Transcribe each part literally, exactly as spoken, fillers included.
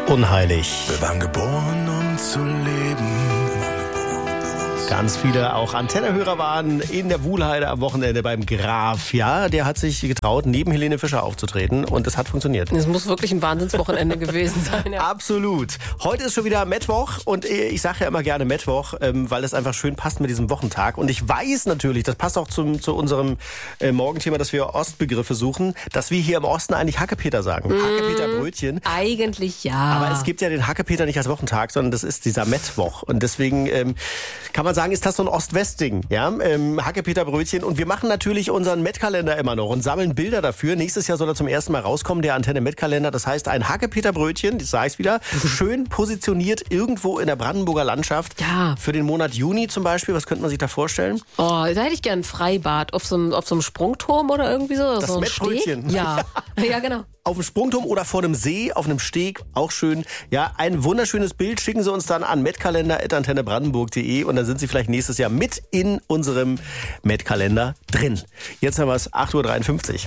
Unheilig. Wir waren geboren, um zu leben. Ganz viele auch Antenne-Hörer waren in der Wuhlheide am Wochenende beim Graf. Ja, der hat sich getraut, neben Helene Fischer aufzutreten und es hat funktioniert. Es muss wirklich ein Wahnsinnswochenende gewesen sein. Ja. Absolut. Heute ist schon wieder Mittwoch und ich sage ja immer gerne Mittwoch, weil es einfach schön passt mit diesem Wochentag. Und ich weiß natürlich, das passt auch zum, zu unserem äh, Morgenthema, dass wir Ostbegriffe suchen, dass wir hier im Osten eigentlich Hackepeter sagen. Mmh, Hackepeter-Brötchen. Eigentlich ja. Aber es gibt ja den Hackepeter nicht als Wochentag, sondern das ist dieser Mittwoch. Und deswegen ähm, kann man sagen, ist das so ein Ost-West-Ding, ja, ähm, Hackepeter-Brötchen. Und wir machen natürlich unseren Met-Kalender immer noch und sammeln Bilder dafür. Nächstes Jahr soll er zum ersten Mal rauskommen, der Antenne-Met-Kalender. Das heißt, ein Hackepeter-Brötchen, das sage ich wieder, schön positioniert irgendwo in der Brandenburger Landschaft. Ja. Für den Monat Juni zum Beispiel, was könnte man sich da vorstellen? Oh, da hätte ich gern ein Freibad auf so einem, auf so einem Sprungturm oder irgendwie so. Das so ein Met-Brötchen. Steg. Ja. Ja, genau. Auf dem Sprungturm oder vor einem See, auf einem Steg, auch schön. Ja, ein wunderschönes Bild schicken Sie uns dann an metkalender at antenne brandenburg punkt de und dann sind Sie vielleicht nächstes Jahr mit in unserem Met-Kalender drin. Jetzt haben wir es, acht Uhr dreiundfünfzig.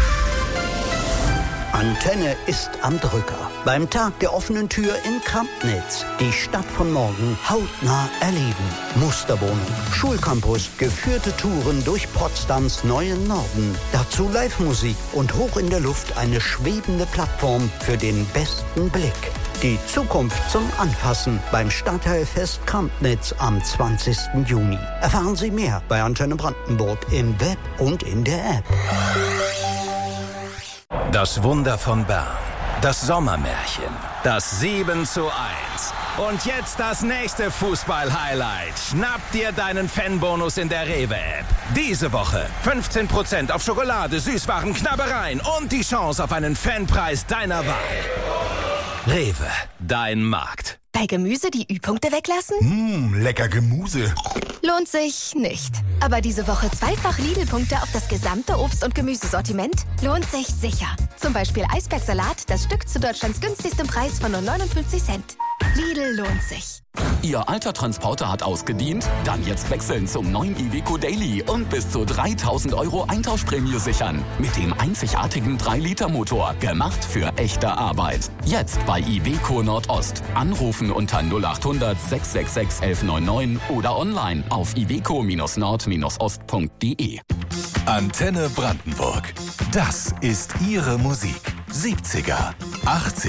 Antenne ist am Drücker. Beim Tag der offenen Tür in Krampnitz. Die Stadt von morgen hautnah erleben. Musterwohnung, Schulcampus, geführte Touren durch Potsdams neuen Norden. Dazu Live-Musik und hoch in der Luft eine schwebende Plattform für den besten Blick. Die Zukunft zum Anfassen beim Stadtteilfest Krampnitz am zwanzigsten Juni. Erfahren Sie mehr bei Antenne Brandenburg im Web und in der App. Das Wunder von Bern, das Sommermärchen, das sieben zu eins. Und jetzt das nächste Fußball-Highlight. Schnapp dir deinen Fanbonus in der Rewe-App. Diese Woche fünfzehn Prozent auf Schokolade, Süßwaren, Knabbereien und die Chance auf einen Fanpreis deiner Wahl. Rewe, dein Markt. Bei Gemüse die Ü-Punkte weglassen? Mmh, lecker Gemüse. Lohnt sich nicht. Aber diese Woche zweifach Lidl-Punkte auf das gesamte Obst- und Gemüsesortiment? Lohnt sich sicher. Zum Beispiel Eisbergsalat, das Stück zu Deutschlands günstigstem Preis von nur neunundfünfzig Cent. Lidl lohnt sich. Ihr alter Transporter hat ausgedient? Dann jetzt wechseln zum neuen Iveco Daily und bis zu dreitausend Euro Eintauschprämie sichern. Mit dem einzigartigen drei Liter Motor, gemacht für echte Arbeit. Jetzt bei Iveco Nordost. Anrufen unter null acht hundert sechs sechs sechs elf neun neun oder online auf iveco nord ost punkt de. Antenne Brandenburg. Das ist Ihre Musik. siebziger, achtziger.